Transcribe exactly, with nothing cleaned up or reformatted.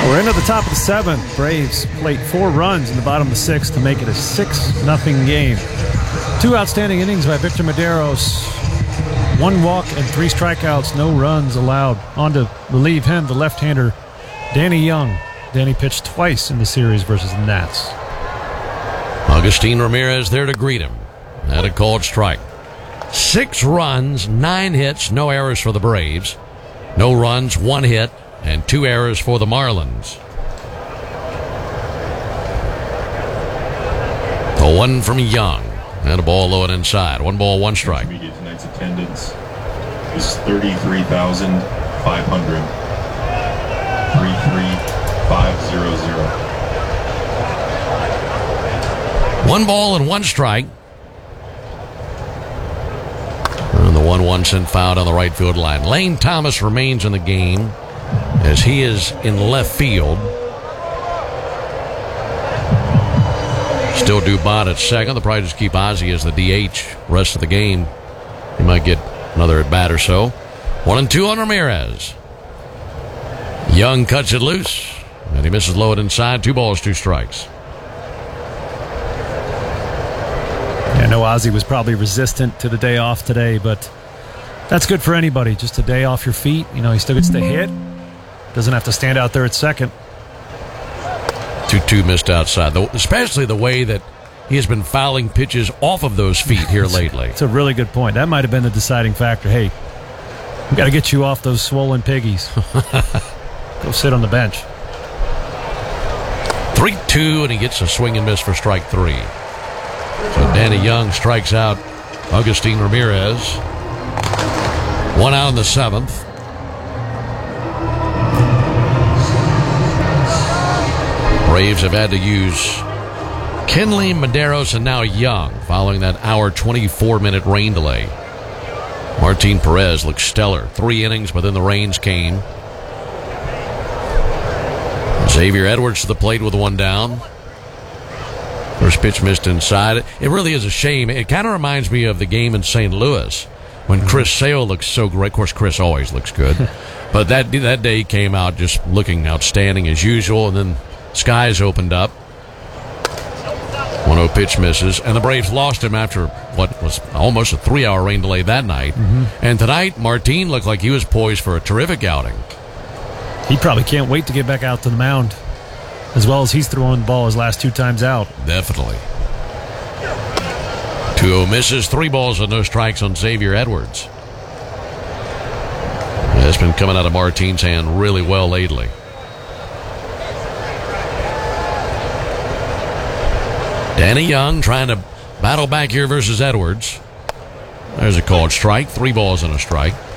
We're into the top of the seventh. Braves plate four runs in the bottom of the sixth to make it a six nothing game. Two outstanding innings by Victor Mederos. One walk and three strikeouts, no runs allowed. On to relieve him, the left-hander, Danny Young. Danny pitched twice in the series versus the Nats. Agustin Ramirez there to greet him. At a called strike. Six runs, nine hits, no errors for the Braves. No runs, one hit, and two errors for the Marlins. The one from Young. And a ball low and inside. One ball, one strike. Tonight's attendance is thirty-three thousand five hundred. thirty-three thousand five hundred. One ball and one strike. And the one one sent foul on the right field line. Lane Thomas remains in the game as he is in left field. Still Dubon at second. They'll probably just keep Ozzie as the D H rest of the game. He might get another at bat or so. One and two on Ramirez. Young cuts it loose, and he misses low and inside. Two balls, two strikes. I know Ozzie was probably resistant to the day off today, but that's good for anybody. Just a day off your feet. You know, he still gets to hit. Doesn't have to stand out there at second. two two missed outside, especially the way that he has been fouling pitches off of those feet here lately. It's a really good point. That might have been the deciding factor. Hey, we got to get you off those swollen piggies. Go sit on the bench. three two, and he gets a swing and miss for strike three. So Danny Young strikes out Agustin Ramirez. One out in the seventh. Braves have had to use Kenley, Mederos, and now Young following that hour twenty-four minute rain delay. Martin Perez looks stellar. Three innings, but then the rains came. Xavier Edwards to the plate with one down. First pitch missed inside. It really is a shame. It kind of reminds me of the game in Saint Louis when Chris Sale looks so great. Of course, Chris always looks good. But that, that day he came out just looking outstanding as usual, and then skies opened up. one oh pitch misses, and the Braves lost him after what was almost a three-hour rain delay that night. Mm-hmm. And tonight, Martin looked like he was poised for a terrific outing. He probably can't wait to get back out to the mound, as well as he's throwing the ball his last two times out. Definitely. two oh misses, three balls and no strikes on Xavier Edwards. That's been coming out of Martin's hand really well lately. Danny Young trying to battle back here versus Edwards. There's a called strike. Three balls and a strike.